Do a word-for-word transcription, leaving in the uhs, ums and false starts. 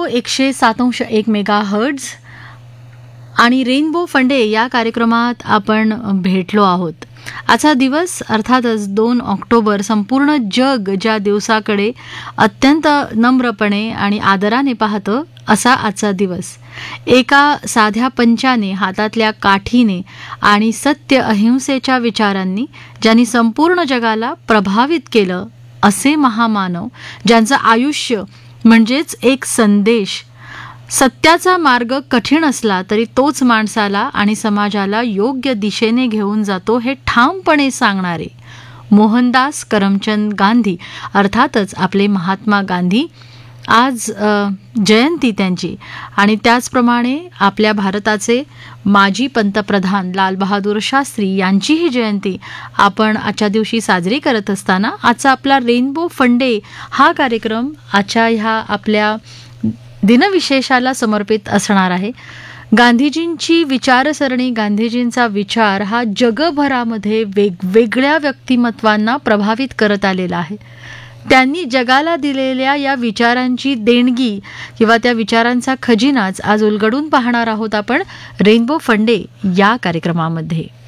एकशे सात अंश एक मेगा हर्ट्झ आणि रेनबो फंडे या कार्यक्रमात आपण भेटलो आहोत. आजचा दिवस अर्थातच दोन ऑक्टोबर संपूर्ण जग ज्या दिवसाकडे अत्यंत नम्रपणे आणि आदराने पाहतं असा आजचा दिवस. एका साध्या पंचाने, हातातल्या काठीने आणि सत्य अहिंसेच्या विचारांनी ज्यांनी संपूर्ण जगाला प्रभावित केलं असे महामानव, ज्यांचं आयुष्य म्हणजेच एक संदेश. सत्याचा मार्ग कठीण असला तरी तोच माणसाला आणि समाजाला योग्य दिशेने घेऊन जातो हे ठामपणे सांगणारे मोहनदास करमचंद गांधी, अर्थातच आपले महात्मा गांधी. आज जयंती त्यांची. आणि त्याचप्रमाणे आपल्या भारताचे माजी पंतप्रधान लालबहादूर शास्त्री यांचीही जयंती आपण आजच्या दिवशी साजरी करत असताना आजचा आपला रेनबो फंडे हा कार्यक्रम आजच्या ह्या आपल्या दिनविशेषाला समर्पित असणार आहे. गांधीजींची विचारसरणी, गांधीजींचा विचार हा जगभरामध्ये वेगवेगळ्या व्यक्तिमत्वांना प्रभावित करत आलेला आहे. त्यांनी जगाला दिलेल्या या विचारांची देणगी किंवा त्या विचारांचा खजिनाच आज उलगडून पाहणार आहोत आपण रेनबो फंडे या कार्यक्रमामध्ये.